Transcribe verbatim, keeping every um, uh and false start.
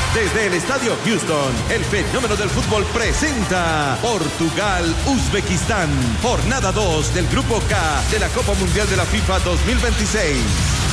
Desde el Estadio Houston, el fenómeno del fútbol presenta Portugal-Uzbekistán, jornada dos del Grupo K de la Copa Mundial de la FIFA dos mil veintiséis.